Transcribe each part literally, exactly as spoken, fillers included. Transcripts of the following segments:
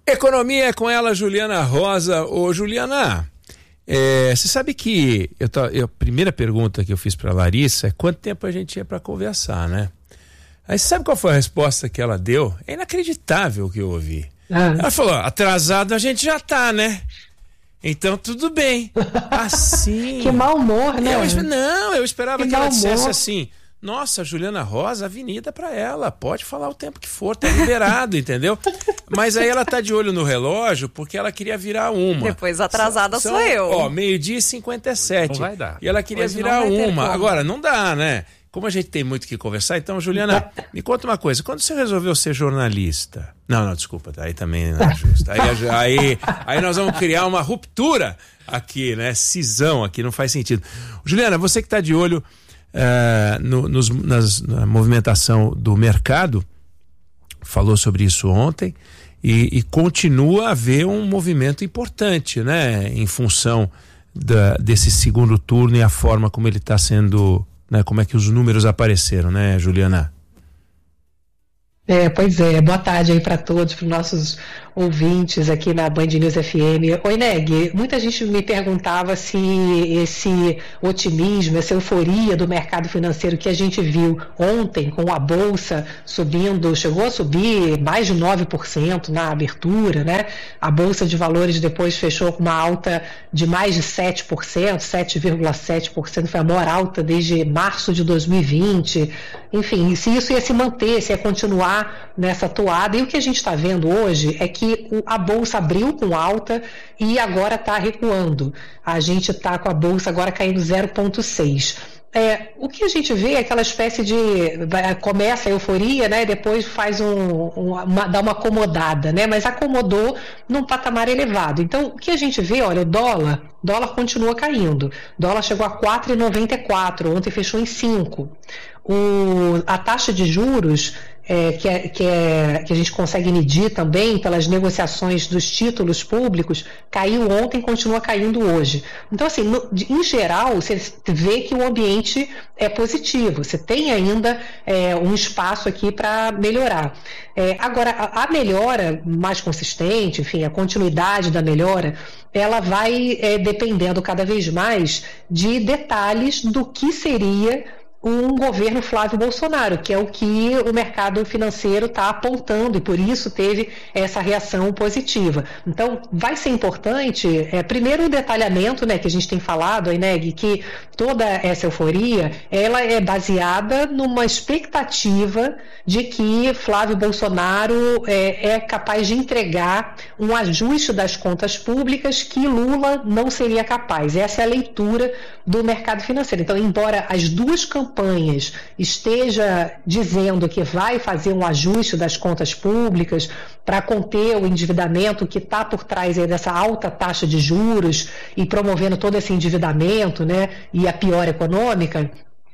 Economia é com ela, Juliana Rosa. Ô, Juliana, é, você sabe que eu, eu, a primeira pergunta que eu fiz para Larissa é quanto tempo a gente tinha para conversar, né? Aí você sabe qual foi a resposta que ela deu? É inacreditável o que eu ouvi. Ah. Ela falou, atrasado a gente já tá, né? Então tudo bem. Assim. Que mau humor, né? Eu, não, eu esperava que, que ela dissesse humor. assim, nossa, Juliana Rosa, avenida pra ela, pode falar o tempo que for, tá liberado, entendeu? Mas aí ela tá de olho no relógio porque ela queria virar uma. Depois atrasada são, sou eu. Ó, meio-dia e cinquenta e sete. Não vai dar. E ela queria Hoje virar uma. como. Agora, não dá, né? Como a gente tem muito que conversar, então, Juliana, me conta uma coisa. Quando você resolveu ser jornalista... Não, não, desculpa, aí também não é justo. Aí, aí, aí nós vamos criar uma ruptura aqui, né? Cisão aqui, não faz sentido. Juliana, você que está de olho uh, no, nos, nas, na movimentação do mercado, falou sobre isso ontem, e, e continua a haver um movimento importante, né? Em função da, desse segundo turno e a forma como ele está sendo... Né, como é que os números apareceram, né, Juliana? É, pois é. Boa tarde aí para todos, para os nossos ouvintes aqui na Band News F M. Oi, Neg, muita gente me perguntava se esse otimismo, essa euforia do mercado financeiro que a gente viu ontem com a Bolsa subindo, chegou a subir mais de nove por cento na abertura, né? A Bolsa de Valores depois fechou com uma alta de mais de sete por cento, sete vírgula sete por cento, foi a maior alta desde março de dois mil e vinte. Enfim, se isso ia se manter, se ia continuar nessa toada. E o que a gente está vendo hoje é que a Bolsa abriu com alta e agora está recuando. A gente está com a Bolsa agora caindo zero vírgula seis. É, o que a gente vê é aquela espécie de... começa a euforia, né? Depois faz um, uma, dá uma acomodada, né? Mas acomodou num patamar elevado. Então, o que a gente vê, olha, o dólar, dólar continua caindo. O dólar chegou a quatro reais e noventa e quatro, ontem fechou em cinco. O, a taxa de juros, é, que, é, que, é, que a gente consegue medir também pelas negociações dos títulos públicos, caiu ontem e continua caindo hoje. Então, assim, no, em geral, você vê que o ambiente é positivo, você tem ainda é, um espaço aqui para melhorar. É, agora, a, a melhora mais consistente, enfim, a continuidade da melhora, ela vai é, dependendo cada vez mais de detalhes do que seria um governo Flávio Bolsonaro, que é o que o mercado financeiro está apontando e por isso teve essa reação positiva. Então, vai ser importante, é, primeiro o detalhamento, né, que a gente tem falado, Neg, que toda essa euforia, ela é baseada numa expectativa de que Flávio Bolsonaro é, é capaz de entregar um ajuste das contas públicas que Lula não seria capaz. Essa é a leitura do mercado financeiro. Então, embora as duas campanhas campanhas esteja dizendo que vai fazer um ajuste das contas públicas para conter o endividamento que está por trás aí dessa alta taxa de juros e promovendo todo esse endividamento, né, e a piora econômica,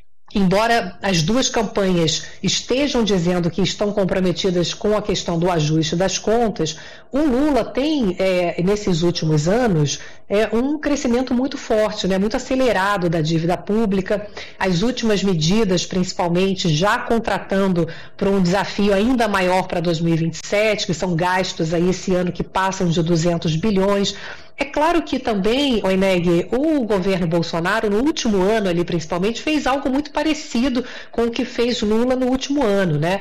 embora as duas campanhas estejam dizendo que estão comprometidas com a questão do ajuste das contas, o Lula tem, é, nesses últimos anos, é, um crescimento muito forte, né, muito acelerado da dívida pública. As últimas medidas, principalmente, já contratando para um desafio ainda maior para dois mil e vinte e sete, que são gastos aí esse ano que passam de duzentos bilhões. É claro que também, Neg, o governo Bolsonaro, no último ano ali principalmente, fez algo muito parecido com o que fez Lula no último ano, né?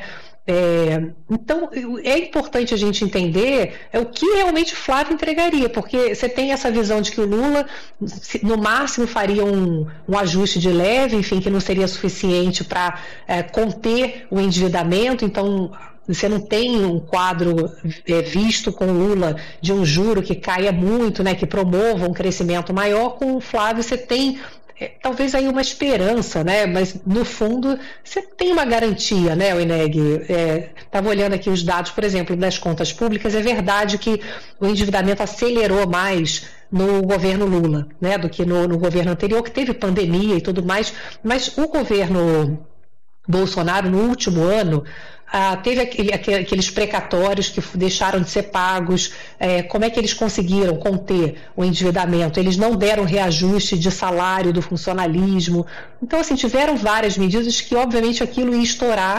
É, então, é importante a gente entender é, o que realmente Flávio entregaria, porque você tem essa visão de que o Lula, no máximo, faria um, um ajuste de leve, enfim, que não seria suficiente para é, conter o endividamento, então... Você não tem um quadro é, visto com Lula de um juro que caia muito, né, que promova um crescimento maior. Com o Flávio você tem é, talvez aí uma esperança, né, mas no fundo você tem uma garantia, né, Neg? Estava é, olhando aqui os dados, por exemplo, das contas públicas. É verdade que o endividamento acelerou mais no governo Lula, né, do que no, no governo anterior, que teve pandemia e tudo mais, mas o governo Bolsonaro, no último ano, ah, teve aquele, aqueles precatórios que deixaram de ser pagos. É, como é que eles conseguiram conter o endividamento? Eles não deram reajuste de salário do funcionalismo. Então, assim, tiveram várias medidas que, obviamente, aquilo ia estourar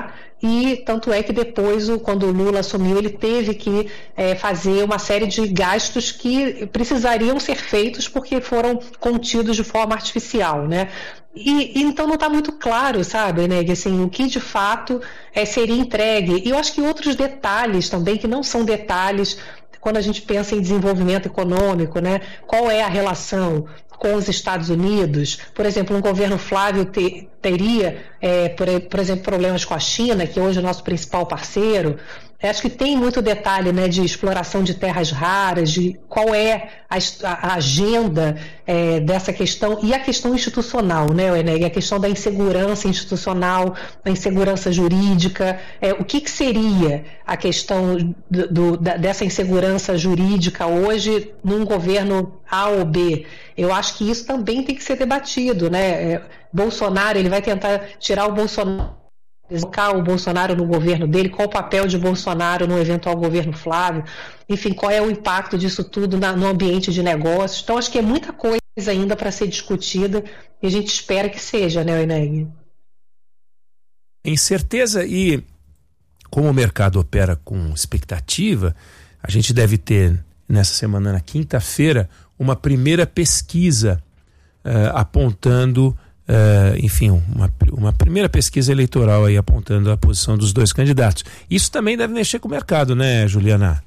e tanto é que depois, quando o Lula assumiu, ele teve que é, fazer uma série de gastos que precisariam ser feitos porque foram contidos de forma artificial, né? E, e então não está muito claro, sabe, né, assim, o que de fato é, seria entregue. E eu acho que outros detalhes também, que não são detalhes, quando a gente pensa em desenvolvimento econômico, né, qual é a relação com os Estados Unidos? Por exemplo, um governo Flávio te, teria, é, por, por exemplo, problemas com a China, que hoje é o nosso principal parceiro. Eu acho que tem muito detalhe, né, de exploração de terras raras, de qual é a, a agenda é, dessa questão, e a questão institucional, né, Eneg, a questão da insegurança institucional, da insegurança jurídica, é, o que, que seria a questão do, do, da, dessa insegurança jurídica hoje num governo A ou B? Eu acho que isso também tem que ser debatido, né? É, Bolsonaro, ele vai tentar tirar o Bolsonaro, colocar o Bolsonaro no governo dele, qual o papel de Bolsonaro no eventual governo Flávio, enfim, qual é o impacto disso tudo na, no ambiente de negócios. Então, acho que é muita coisa ainda para ser discutida e a gente espera que seja, né, Eneg? Em certeza, e como o mercado opera com expectativa, a gente deve ter nessa semana, na quinta-feira, uma primeira pesquisa uh, apontando Uh, enfim, uma, uma primeira pesquisa eleitoral aí apontando a posição dos dois candidatos. Isso também deve mexer com o mercado, né, Juliana?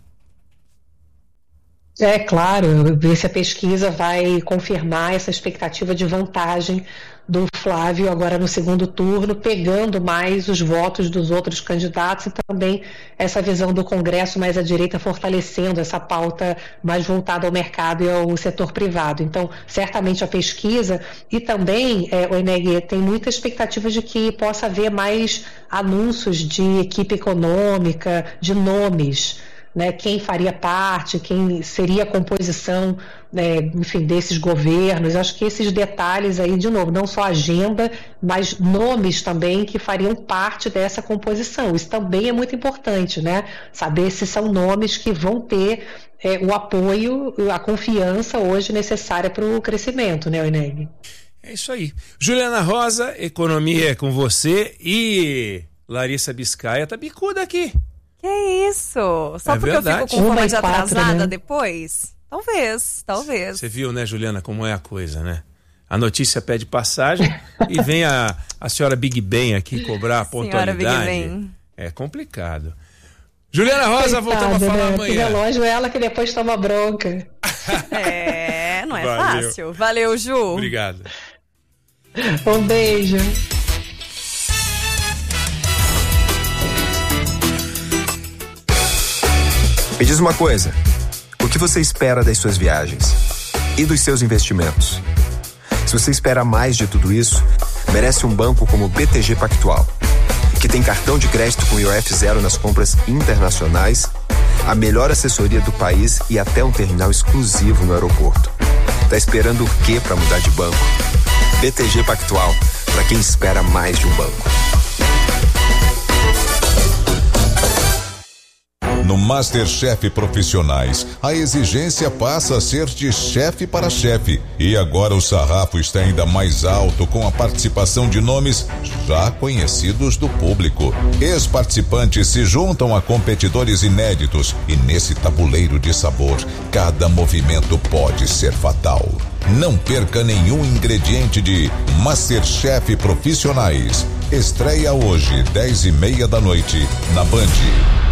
É claro, ver se a pesquisa vai confirmar essa expectativa de vantagem do Flávio agora no segundo turno, pegando mais os votos dos outros candidatos, e também essa visão do Congresso mais à direita fortalecendo essa pauta mais voltada ao mercado e ao setor privado. Então, certamente a pesquisa, e também, é, o Eneg, tem muita expectativa de que possa haver mais anúncios de equipe econômica, de nomes, né, quem faria parte, quem seria a composição, né, enfim, desses governos. Acho que esses detalhes aí, de novo, não só agenda, mas nomes também que fariam parte dessa composição. Isso também é muito importante, né? Saber se são nomes que vão ter é, o apoio, a confiança hoje necessária para o crescimento, né, Eneg? É isso aí. Juliana Rosa, economia é com você, e Larissa Biscaia tá bicuda aqui. Que isso? Só é porque verdade. eu fico com fama de atrasada, quatro, né? Depois? Talvez, talvez. Você viu, né, Juliana, como é a coisa, né? A notícia pede passagem e vem a, a senhora Big Ben aqui cobrar a pontualidade. Senhora Big Ben. É complicado. Juliana Rosa, Coitada, voltamos a falar né? amanhã. O relógio é ela que depois toma bronca. É, não é Valeu. fácil. Valeu, Ju. Obrigado. Um beijo. Me diz uma coisa, o que você espera das suas viagens e dos seus investimentos? Se você espera mais de tudo isso, merece um banco como o B T G Pactual, que tem cartão de crédito com I O F zero nas compras internacionais, a melhor assessoria do país e até um terminal exclusivo no aeroporto. Tá esperando o quê para mudar de banco? B T G Pactual, para quem espera mais de um banco. No MasterChef Profissionais, a exigência passa a ser de chefe para chefe. E agora o sarrafo está ainda mais alto com a participação de nomes já conhecidos do público. Ex-participantes se juntam a competidores inéditos e nesse tabuleiro de sabor, cada movimento pode ser fatal. Não perca nenhum ingrediente de MasterChef Profissionais. Estreia hoje, dez e meia da noite, na Band.